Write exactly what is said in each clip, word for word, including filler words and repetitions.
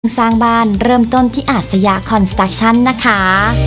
สร้างบ้านเริ่มต้นที่อาสยาคอนสตรักชั่นนะคะ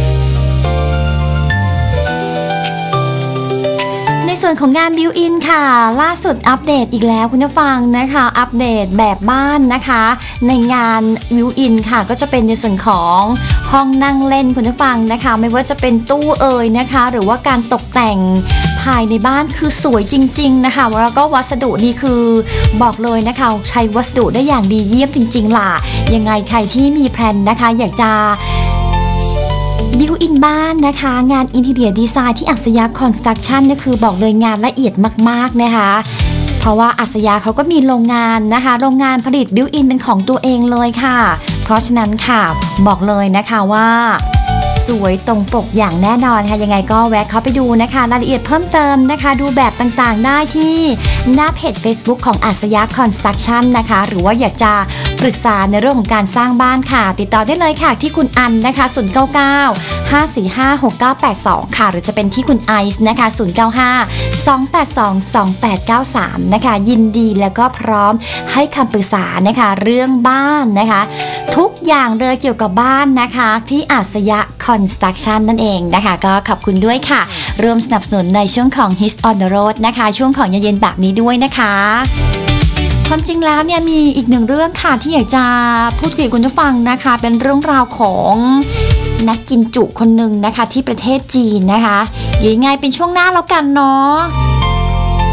ในส่วนของงานบิวอินค่ะล่าสุดอัปเดตอีกแล้วคุณผู้ฟังนะคะอัปเดตแบบบ้านนะคะในงานบิวอินค่ะก็จะเป็นในส่วนของห้องนั่งเล่นคุณผู้ฟังนะคะไม่ว่าจะเป็นตู้เอ่ยนะคะหรือว่าการตกแต่งภายในบ้านคือสวยจริงๆนะคะแล้วก็วัสดุนี่คือบอกเลยนะคะใช้วัสดุได้อย่างดีเยี่ยมจริงๆล่ะยังไงใครที่มีแพลนนะคะอยากจะบิวอินบ้านนะคะงานอินทีเรียดีไซน์ที่อัศยาคอนสตรักชั่นนี่คือบอกเลยงานละเอียดมากๆนะคะเพราะว่าอัศยาเขาก็มีโรงงานนะคะโรงงานผลิตบิวอินเป็นของตัวเองเลยค่ะเพราะฉะนั้นค่ะบอกเลยนะคะว่าสวยตรงปกอย่างแน่นอนค่ะยังไงก็แวะเข้าไปดูนะคะรายละเอียดเพิ่มเติมนะคะดูแบบต่างๆได้ที่หน้าเพจ Facebook ของอัศยาคอนสตรักชั่นนะคะหรือว่าอยากจะปรึกษาในเรื่องของการสร้างบ้านค่ะติดต่อได้เลยค่ะที่คุณอันนะคะศูนย์ เก้า เก้า ห้า สี่ ห้า หก เก้า แปด สองค่ะหรือจะเป็นที่คุณไอซ์นะคะศูนย์ เก้า ห้า สอง แปด สอง สอง แปด เก้า สามนะคะยินดีแล้วก็พร้อมให้คำปรึกษานะคะเรื่องบ้านนะคะทุกอย่างเลยเกี่ยวกับบ้านนะคะที่อัศยาคอนสตรักชั่นนั่นเองนะคะก็ขอบคุณด้วยค่ะร่วมสนับสนุนในช่วงของ His on the Road นะคะช่วงของเย็นๆแบบนี้ด้วยนะคะความจริงแล้วเนี่ยมีอีกหนึ่งเรื่องค่ะที่อยากจะพูดคุยกับคุณผู้ฟังนะคะเป็นเรื่องราวของนักกินจุคนหนึ่งนะคะที่ประเทศจีนนะคะยังไงเป็นช่วงหน้าแล้วกันเนาะ